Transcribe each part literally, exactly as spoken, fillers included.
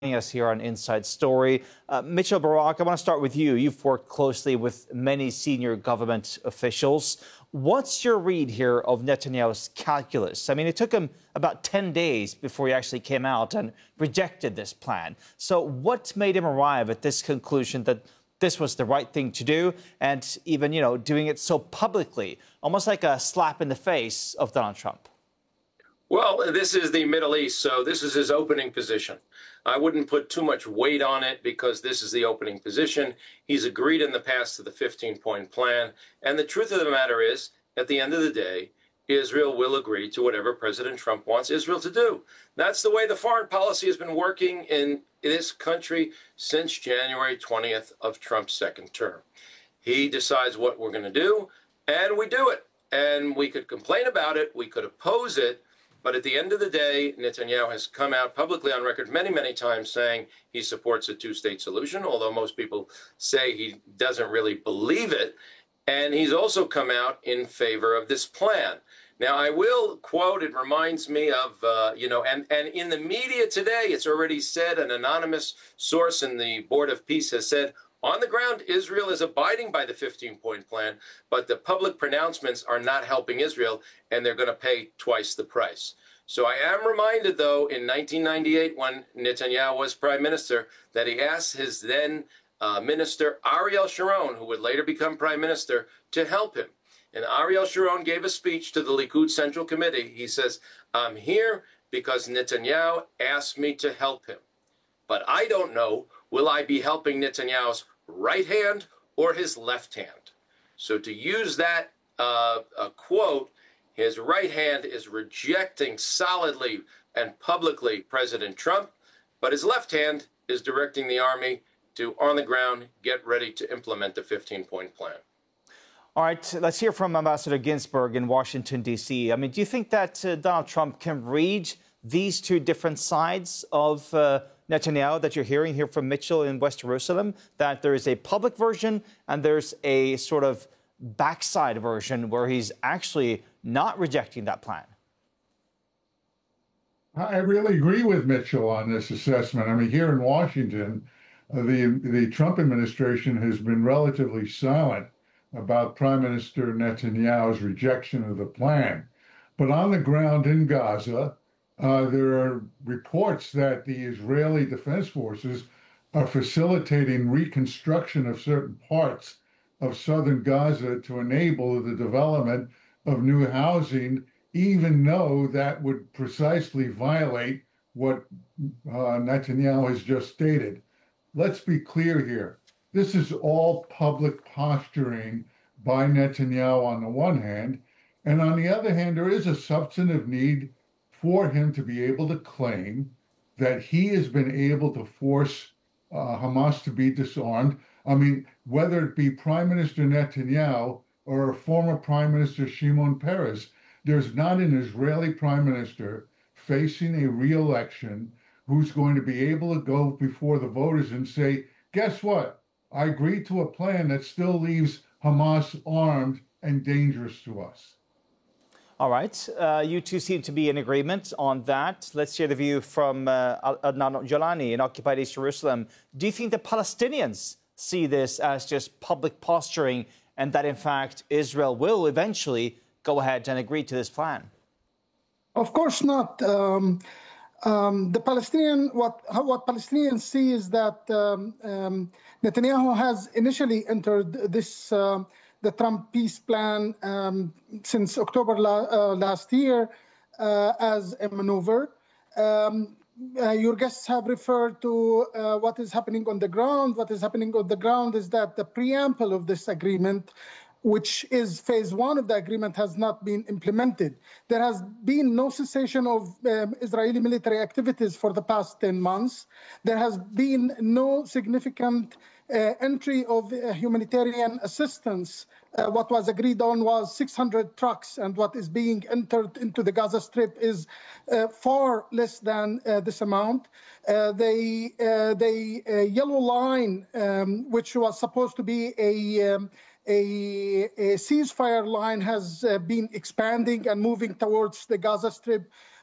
Us here on Inside Story. Uh, Mitchell Barak, I want to start with you. You've worked closely with many senior government officials. What's your read here of Netanyahu's calculus? I mean, it took him about ten days before he actually came out and rejected this plan. So what made him arrive at this conclusion that this was the right thing to do, and even, you know, doing it so publicly, almost like a slap in the face of Donald Trump? Well, this is the Middle East, so this is his opening position. I wouldn't put too much weight on it because this is the opening position. He's agreed in the past to the fifteen-point plan. And the truth of the matter is, at the end of the day, Israel will agree to whatever President Trump wants Israel to do. That's the way the foreign policy has been working in this country since January twentieth of Trump's second term. He decides what we're going to do, and we do it. And we could complain about it, we could oppose it, but at the end of the day, Netanyahu has come out publicly on record many, many times saying he supports a two-state solution, although most people say he doesn't really believe it. And he's also come out in favor of this plan. Now, I will quote, it reminds me of, uh, you know, and, and in the media today, it's already said, an anonymous source in the Board of Peace has said, on the ground, Israel is abiding by the fifteen-point plan, but the public pronouncements are not helping Israel, and they're going to pay twice the price. So I am reminded, though, in nineteen ninety-eight, when Netanyahu was prime minister, that he asked his then uh, minister, Ariel Sharon, who would later become prime minister, to help him. And Ariel Sharon gave a speech to the Likud Central Committee. He says, I'm here because Netanyahu asked me to help him. But I don't know, will I be helping Netanyahu's right hand or his left hand? So to use that uh, a quote, his right hand is rejecting solidly and publicly President Trump, but his left hand is directing the army to, on the ground, get ready to implement the fifteen-point plan. All right, let's hear from Ambassador Ginsburg in Washington, D C. I mean, do you think that uh, Donald Trump can read these two different sides of uh, Netanyahu that you're hearing here from Mitchell in West Jerusalem, that there is a public version and there's a sort of backside version where he's actually not rejecting that plan? I really agree with Mitchell on this assessment. I mean, here in Washington, uh, the, the Trump administration has been relatively silent about Prime Minister Netanyahu's rejection of the plan. But on the ground in Gaza, Uh, there are reports that the Israeli Defense Forces are facilitating reconstruction of certain parts of southern Gaza to enable the development of new housing, even though that would precisely violate what uh, Netanyahu has just stated. Let's be clear here. This is all public posturing by Netanyahu on the one hand, and on the other hand, there is a substantive need for him to be able to claim that he has been able to force uh, Hamas to be disarmed. I mean, whether it be Prime Minister Netanyahu or former Prime Minister Shimon Peres, there's not an Israeli Prime Minister facing a re-election who's going to be able to go before the voters and say, guess what? I agreed to a plan that still leaves Hamas armed and dangerous to us. All right. Uh, you two seem to be in agreement on that. Let's hear the view from uh, Adnan Jolani in occupied East Jerusalem. Do you think the Palestinians see this as just public posturing and that, in fact, Israel will eventually go ahead and agree to this plan? Of course not. Um, um, the Palestinian, what, what Palestinians see is that um, um, Netanyahu has initially entered this uh, the Trump peace plan um, since October la uh, last year uh, as a maneuver. Um, uh, your guests have referred to uh, what is happening on the ground. What is happening on the ground is that the preamble of this agreement, which is phase one of the agreement, has not been implemented. There has been no cessation of um, Israeli military activities for the past ten months. There has been no significant uh, entry of uh, humanitarian assistance. Uh, what was agreed on was six hundred trucks, and what is being entered into the Gaza Strip is uh, far less than uh, this amount. Uh, the uh, the uh, yellow line, um, which was supposed to be a um, A, a ceasefire line, has uh, been expanding and moving towards the Gaza Strip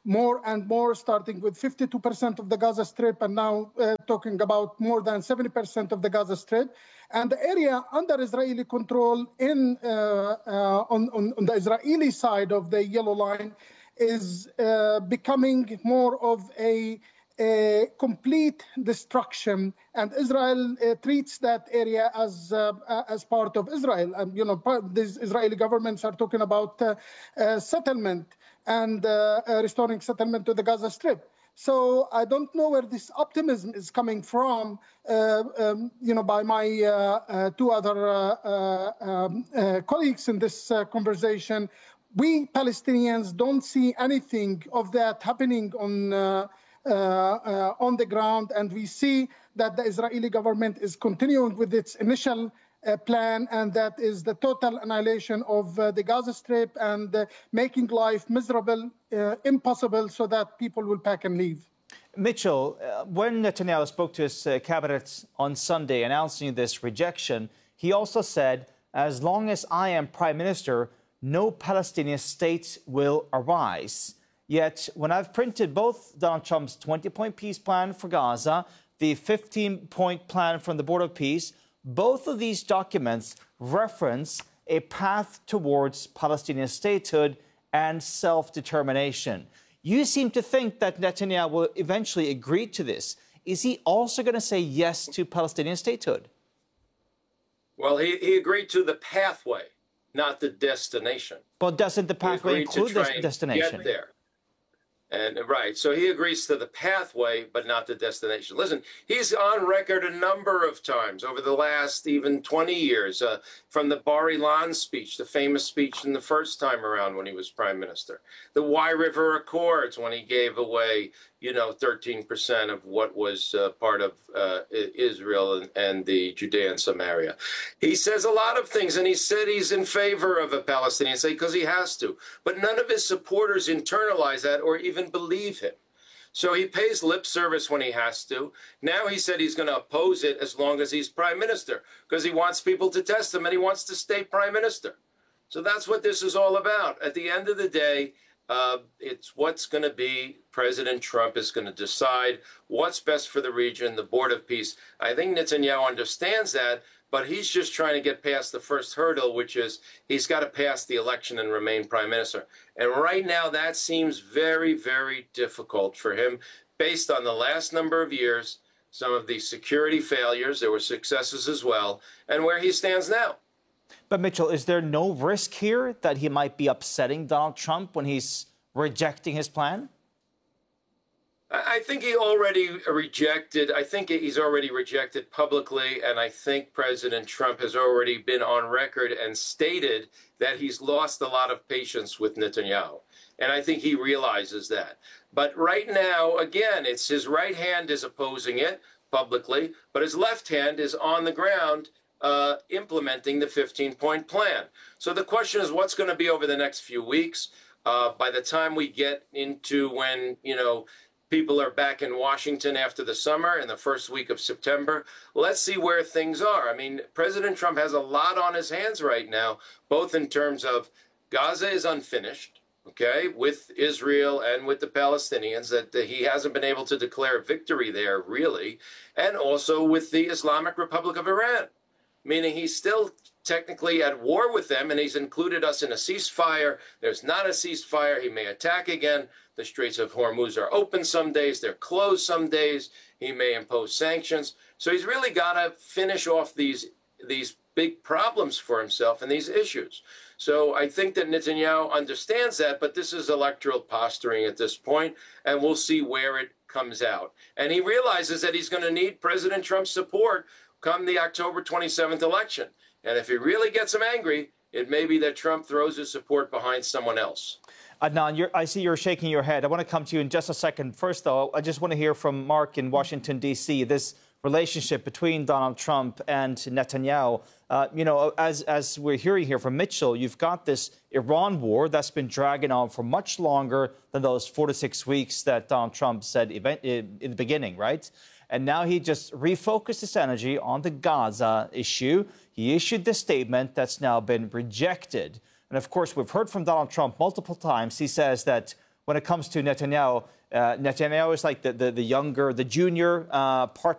more and more, starting with fifty-two percent of the Gaza Strip and now uh, talking about more than seventy percent of the Gaza Strip. And the area under Israeli control in uh, uh, on, on, on the Israeli side of the yellow line is uh, becoming more of a, a complete destruction, and Israel uh, treats that area as uh, as part of Israel. And you know, part, these Israeli governments are talking about uh, uh, settlement and uh, uh, restoring settlement to the Gaza Strip. So I don't know where this optimism is coming from. Uh, um, you know, by my uh, uh, two other uh, uh, um, uh, colleagues in this uh, conversation. We Palestinians don't see anything of that happening on uh, uh, uh, on the ground, and we see that the Israeli government is continuing with its initial uh, plan, and that is the total annihilation of uh, the Gaza Strip and uh, making life miserable, uh, impossible, so that people will pack and leave. Mitchell, uh, when Netanyahu spoke to his uh, cabinet on Sunday announcing this rejection, he also said, as long as I am prime minister, no Palestinian state will arise. Yet, when I've printed both Donald Trump's twenty-point peace plan for Gaza, the fifteen-point plan from the Board of Peace, both of these documents reference a path towards Palestinian statehood and self-determination. You seem to think that Netanyahu will eventually agree to this. Is he also going to say yes to Palestinian statehood? Well, he, he agreed to the pathway, not the destination. But doesn't the pathway include the destination? Get there. And right, so he agrees to the pathway, but not the destination. Listen, he's on record a number of times over the last even twenty years, uh, from the Bar Ilan speech, the famous speech in the first time around when he was prime minister, the Wye River Accords when he gave away, you know, thirteen percent of what was uh, part of uh, Israel and, and the Judea and Samaria. He says a lot of things, and he said he's in favor of a Palestinian state because he has to. But none of his supporters internalize that or even believe him. So he pays lip service when he has to. Now he said he's going to oppose it as long as he's prime minister because he wants people to test him and he wants to stay prime minister. So that's what this is all about. At the end of the day, Uh, it's what's going to be. President Trump is going to decide what's best for the region, the Board of Peace. I think Netanyahu understands that, but he's just trying to get past the first hurdle, which is he's got to pass the election and remain prime minister. And right now, that seems very, very difficult for him based on the last number of years, some of the security failures. There were successes as well, and where he stands now. But, Mitchell, is there no risk here that he might be upsetting Donald Trump when he's rejecting his plan? I think he already rejected, I think he's already rejected publicly, and I think President Trump has already been on record and stated that he's lost a lot of patience with Netanyahu. And I think he realizes that. But right now, again, it's his right hand is opposing it publicly, but his left hand is on the ground Uh, implementing the fifteen-point plan. So the question is, what's going to be over the next few weeks? Uh, by the time we get into when, you know, people are back in Washington after the summer in the first week of September, let's see where things are. I mean, President Trump has a lot on his hands right now, both in terms of Gaza is unfinished, okay, with Israel and with the Palestinians, that he hasn't been able to declare victory there, really, and also with the Islamic Republic of Iran. Meaning he's still technically at war with them, and he's included us in a ceasefire. There's not a ceasefire. He may attack again. The Straits of Hormuz are open some days. They're closed some days. He may impose sanctions. So he's really got to finish off these, these big problems for himself and these issues. So I think that Netanyahu understands that, but this is electoral posturing at this point, and we'll see where it comes out. And he realizes that he's going to need President Trump's support come the October twenty-seventh election. And if he really gets him angry, it may be that Trump throws his support behind someone else. Adnan, you're, I see you're shaking your head. I want to come to you in just a second. First, though, I just want to hear from Mark in Washington, D C, this relationship between Donald Trump and Netanyahu. Uh, you know, as, as we're hearing here from Mitchell, you've got this Iran war that's been dragging on for much longer than those four to six weeks that Donald Trump said event, in the beginning, right? And now he just refocused his energy on the Gaza issue. He issued this statement that's now been rejected. And of course, we've heard from Donald Trump multiple times. He says that when it comes to Netanyahu, uh, Netanyahu is like the, the, the younger, the junior uh, part